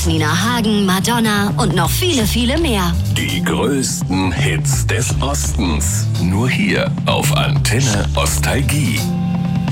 Fans, Nina Hagen, Madonna und noch viele, viele mehr. Die größten Hits des Ostens. Nur hier auf Antenne Ostalgie.